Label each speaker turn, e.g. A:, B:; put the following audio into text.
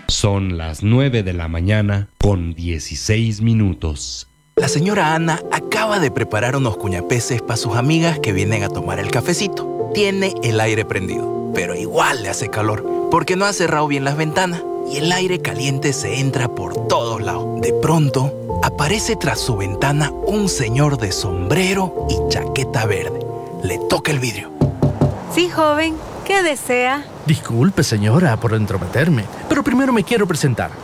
A: Son las 9 de la mañana con 16 minutos.
B: La señora Ana acaba de preparar unos cuñapeces para sus amigas que vienen a tomar el cafecito. Tiene el aire prendido, pero igual le hace calor porque no ha cerrado bien las ventanas y el aire caliente se entra por todos lados. De pronto, aparece tras su ventana un señor de sombrero y chaqueta verde. Le toca el vidrio.
C: Sí, joven. ¿Qué desea?
D: Disculpe, señora, por entrometerme, pero primero me quiero presentar.